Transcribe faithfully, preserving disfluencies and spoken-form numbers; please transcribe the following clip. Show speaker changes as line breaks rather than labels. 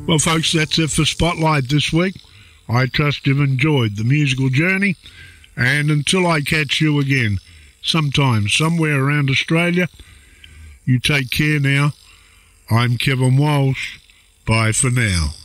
Well, folks, that's it for Spotlight this week. I trust you've enjoyed the musical journey, and until I catch you again sometime somewhere around Australia, you take care now. I'm Kevin Walsh. Bye for now.